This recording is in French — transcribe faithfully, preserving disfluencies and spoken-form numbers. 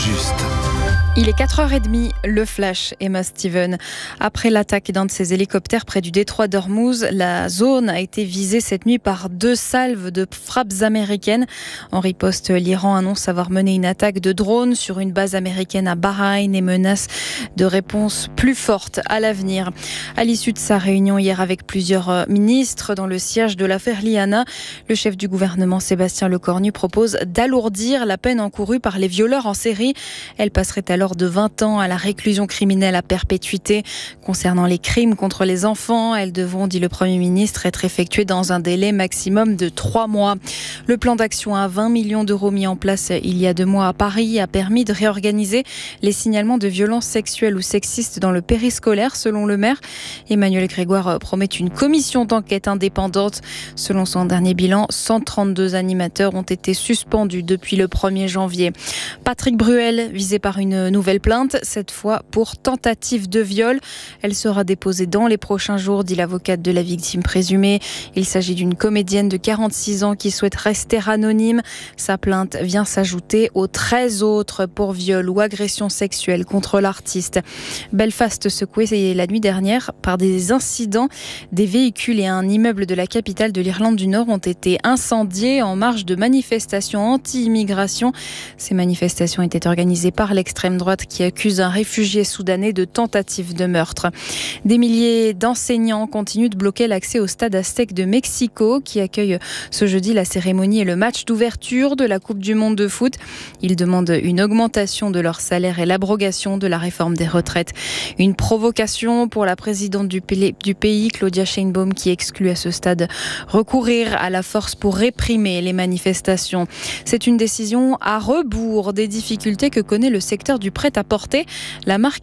juste. Il est quatre heures trente, le flash, Emma Steven. Après l'attaque d'un de ses hélicoptères près du détroit d'Ormuz, la zone a été visée cette nuit par deux salves de frappes américaines. En riposte, l'Iran annonce avoir mené une attaque de drone sur une base américaine à Bahreïn et menace de réponses plus fortes à l'avenir. À l'issue de sa réunion hier avec plusieurs ministres dans le siège de l'affaire Liana, le chef du gouvernement Sébastien Lecornu propose d'alourdir la peine encourue par les violeurs en série. Elle passerait alors de vingt ans à la réclusion criminelle à perpétuité. Concernant les crimes contre les enfants, elles devront, dit le Premier ministre, être effectuées dans un délai maximum de trois mois. Le plan d'action à vingt millions d'euros mis en place il y a deux mois à Paris a permis de réorganiser les signalements de violences sexuelles ou sexistes dans le périscolaire, selon le maire. Emmanuel Grégoire promet une commission d'enquête indépendante. Selon son dernier bilan, cent trente-deux animateurs ont été suspendus depuis le premier janvier. Patrick Bruel, visé par une nouvelle plainte, cette fois pour tentative de viol. Elle sera déposée dans les prochains jours, dit l'avocate de la victime présumée. Il s'agit d'une comédienne de quarante-six ans qui souhaite rester anonyme. Sa plainte vient s'ajouter aux treize autres pour viol ou agression sexuelle contre l'artiste. Belfast secoué la nuit dernière par des incidents. Des véhicules et un immeuble de la capitale de l'Irlande du Nord ont été incendiés en marge de manifestations anti-immigration. Ces manifestations étaient organisées par l'extrême droite qui accuse un réfugié soudanais de tentative de meurtre. Des milliers d'enseignants continuent de bloquer l'accès au stade Aztec de Mexico qui accueille ce jeudi la cérémonie et le match d'ouverture de la Coupe du Monde de foot. Ils demandent une augmentation de leur salaire et l'abrogation de la réforme des retraites. Une provocation pour la présidente du pays, Claudia Sheinbaum, qui exclut à ce stade recourir à la force pour réprimer les manifestations. C'est une décision à rebours des difficultés que connaît le secteur du prêt-à-porter. La marque